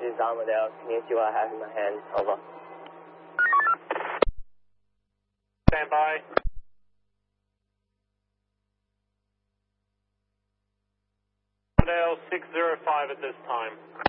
is Amadeus. Can you see what I have in my hand? Over. Stand by. Amadeus 605 at this time.